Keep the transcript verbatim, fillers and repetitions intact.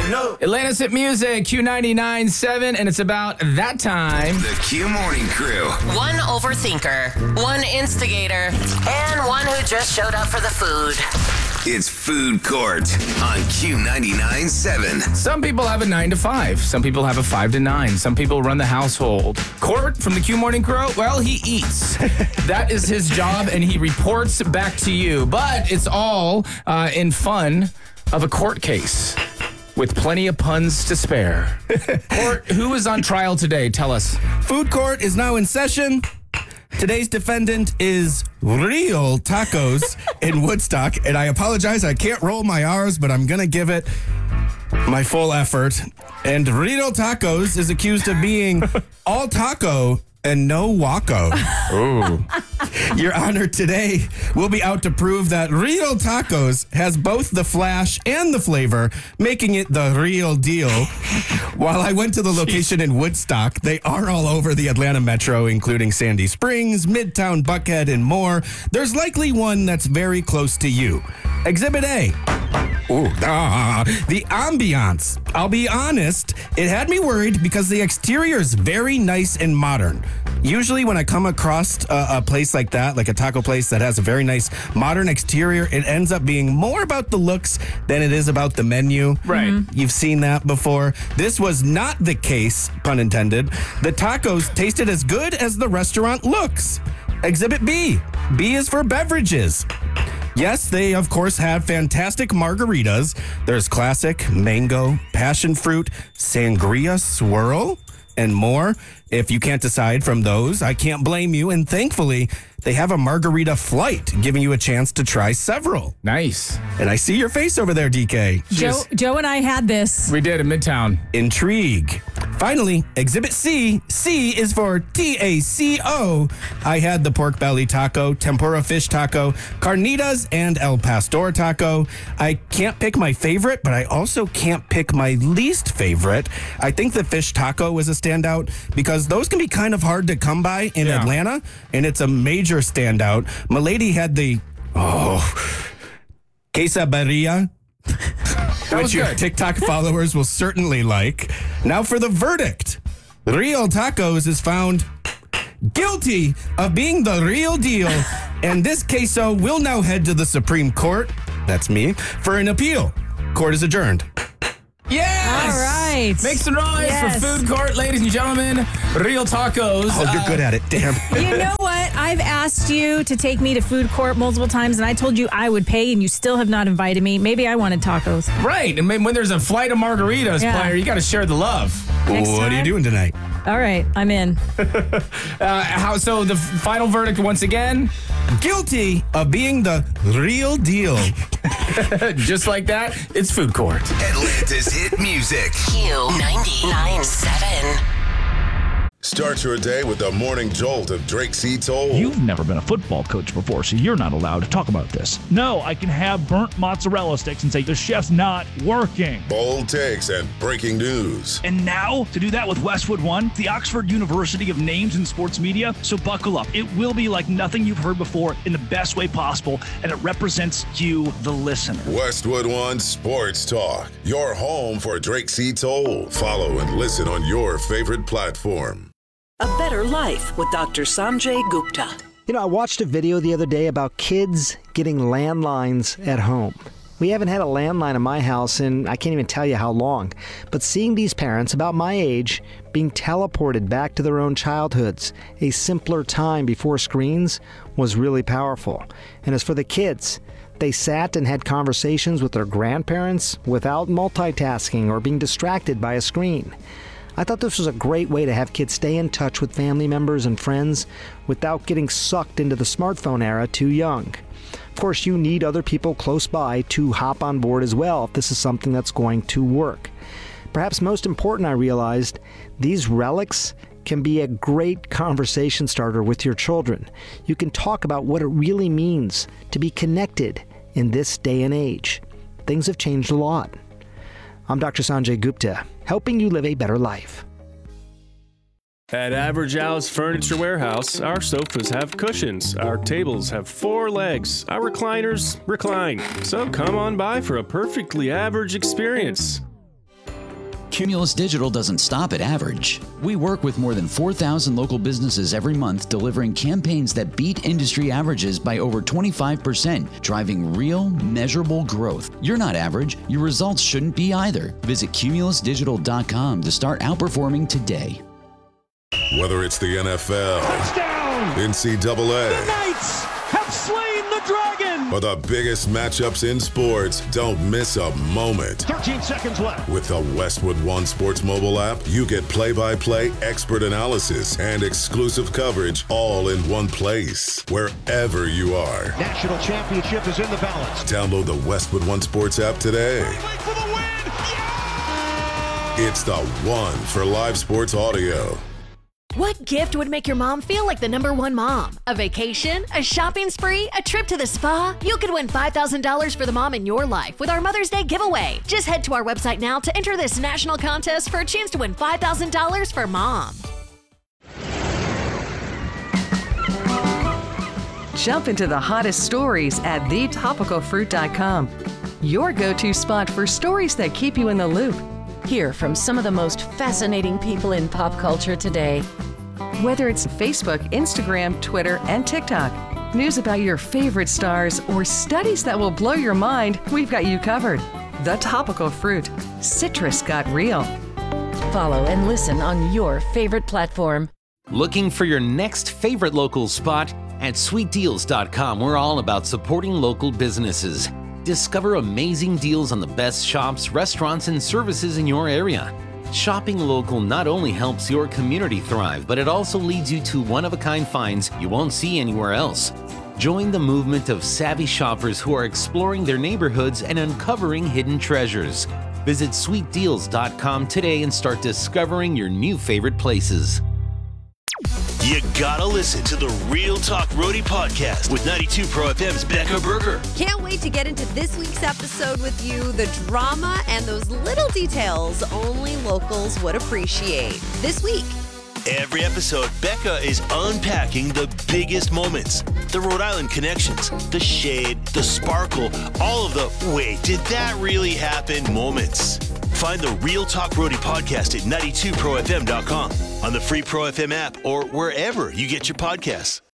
no. Atlanta's Hit Music, Q ninety-nine point seven, and it's about that time. The Q Morning Crew. One overthinker, one instigator, and one who just showed up for the food. It's Food Court on Q ninety-nine point seven. Some people have a nine to five. Some people have a five to nine. Some people run the household. Court from the Q Morning Crew, well, he eats. That is his job, and he reports back to you. But it's all uh, in fun of a court case with plenty of puns to spare. Court, who is on trial today? Tell us. Food Court is now in session. Today's defendant is Real Tacos in Woodstock. And I apologize, I can't roll my R's, but I'm going to give it my full effort. And Real Tacos is accused of being all taco and no waco. Ooh. Your Honor, today we'll be out to prove that Real Tacos has both the flash and the flavor, making it the real deal. While I went to the location in Woodstock, they are all over the Atlanta metro, including Sandy Springs, Midtown, Buckhead, and more. There's likely one that's very close to you. Exhibit A. Ooh, ah, the ambiance. I'll be honest, it had me worried because the exterior is very nice and modern. Usually when I come across a, a place like that, like a taco place that has a very nice modern exterior, it ends up being more about the looks than it is about the menu. Right. Mm-hmm. You've seen that before. This was not the case, pun intended. The tacos tasted as good as the restaurant looks. Exhibit B. B is for beverages. Yes, they, of course, have fantastic margaritas. There's classic, mango, passion fruit, sangria swirl, and more. If you can't decide from those, I can't blame you. And thankfully, they have a margarita flight, giving you a chance to try several. Nice. And I see your face over there, D K. Joe, Joe and I had this. We did in Midtown. Intrigue. Finally, Exhibit C. C is for T A C O. I had the pork belly taco, tempura fish taco, carnitas, and El Pastor taco. I can't pick my favorite, but I also can't pick my least favorite. I think the fish taco was a standout because those can be kind of hard to come by in Yeah. Atlanta, and it's a major standout. Milady had the, oh, quesadilla, was which your good. TikTok followers will certainly like. Now for the verdict. Real Tacos is found guilty of being the real deal, and this queso will now head to the Supreme Court, that's me, for an appeal. Court is adjourned. Yes! All right. Make some noise Yes. for Food Court, ladies and gentlemen. Real Tacos. Oh, you're Uh, good at it, damn. You know what? I've asked you to take me to food court multiple times, and I told you I would pay, and you still have not invited me. Maybe I wanted tacos. Right. And when when there's a flight of margaritas, Yeah. player, you got to share the love. Next What are you time? doing tonight? All right, I'm in. Uh, how? So the f- final verdict once again, Guilty of being the real deal. just like that, it's Food Court. Atlanta's Hit Music. Q ninety-nine point seven. Start your day with the morning jolt of Drake C. Toll. You've never been a football coach before, so you're not allowed to talk about this. No, I can have burnt mozzarella sticks and say the chef's not working. Bold takes and breaking news. And now, to do that with Westwood One, the Oxford University of Names in Sports Media, so buckle up. It will be like nothing you've heard before in the best way possible, and it represents you, the listener. Westwood One Sports Talk. Your home for Drake C. Toll. Follow and listen on your favorite platform. A Better Life with Doctor Sanjay Gupta. You know, I watched a video the other day about kids getting landlines at home. We haven't had a landline in my house in I can't even tell you how long. But seeing these parents about my age being teleported back to their own childhoods, a simpler time before screens, was really powerful. And as for the kids, they sat and had conversations with their grandparents without multitasking or being distracted by a screen. I thought this was a great way to have kids stay in touch with family members and friends without getting sucked into the smartphone era too young. Of course, you need other people close by to hop on board as well if this is something that's going to work. Perhaps most important, I realized, these relics can be a great conversation starter with your children. You can talk about what it really means to be connected in this day and age. Things have changed a lot. I'm Doctor Sanjay Gupta, helping you live a better life. At Average Al's Furniture Warehouse, our sofas have cushions, our tables have four legs, our recliners recline. So come on by for a perfectly average experience. Cumulus Digital doesn't stop at average. We work with more than four thousand local businesses every month, delivering campaigns that beat industry averages by over twenty-five percent, driving real, measurable growth. You're not average. Your results shouldn't be either. Visit cumulus digital dot com to start outperforming today. Whether it's the N F L, touchdown, N C double A, the Knights have slain the dragon, or the biggest matchups in sports, don't miss a moment. thirteen seconds left. With the Westwood One Sports mobile app, you get play-by-play expert analysis and exclusive coverage all in one place, wherever you are. National championship is in the balance. Download the Westwood One Sports app today. Wait for the win. Yeah! It's the one for live sports audio. What gift would make your mom feel like the number one mom? A vacation? A shopping spree? A trip to the spa? You could win five thousand dollars for the mom in your life with our Mother's Day giveaway. Just head to our website now to enter this national contest for a chance to win five thousand dollars for mom. Jump into the hottest stories at the topical fruit dot com. Your go-to spot for stories that keep you in the loop. Hear from some of the most fascinating people in pop culture today. Whether it's Facebook, Instagram, Twitter, and TikTok, news about your favorite stars, or studies that will blow your mind, we've got you covered. The Topical Fruit. Citrus got real. Follow and listen on your favorite platform. Looking for your next favorite local spot? At sweet deals dot com, we're all about supporting local businesses. Discover amazing deals on the best shops, restaurants, and services in your area. Shopping local not only helps your community thrive, but it also leads you to one-of-a-kind finds you won't see anywhere else. Join the movement of savvy shoppers who are exploring their neighborhoods and uncovering hidden treasures. Visit sweet deals dot com today and start discovering your new favorite places. You gotta listen to the Real Talk Roadie podcast with ninety-two Pro F M's Becca Berger. Can't wait to get into this week's episode with you. The drama and those little details only locals would appreciate. This week. Every episode, Becca is unpacking the biggest moments, the Rhode Island connections, the shade, the sparkle, all of the wait, did that really happen moments. Find the Real Talk Roadie podcast at ninety-two pro f m dot com, on the free Pro F M app, or wherever you get your podcasts.